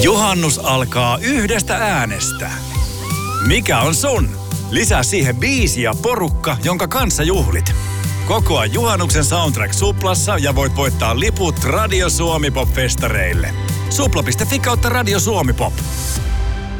Juhannus alkaa yhdestä äänestä. Mikä on sun? Lisää siihen biisi ja porukka, jonka kanssa juhlit. Kokoa juhannuksen soundtrack Suplassa ja voit voittaa liput Radio Suomi Pop-festareille. Supla.fi kautta Radio Suomi Pop.